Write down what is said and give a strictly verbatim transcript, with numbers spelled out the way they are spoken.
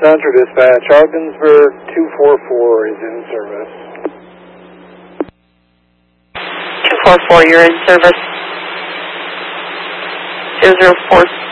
Central Dispatch, Ogdensburg two four four is in service. two four four, you're in service. zero zero four